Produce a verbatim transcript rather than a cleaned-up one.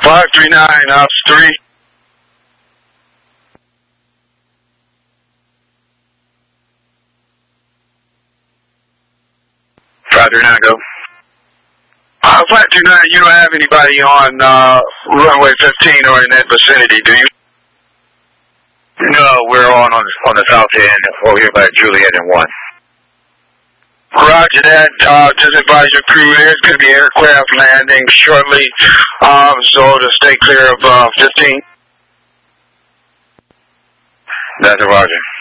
five three nine, ops three. five three nine, go. Uh, five two nine, you don't have anybody on uh, runway fifteen or in that vicinity, do you? No, we're on on, on the south end, over here by Juliet and one. Roger that. Uh, just advise your crew there's going to be aircraft landing shortly, um, so to stay clear of uh, fifteen. That's a roger.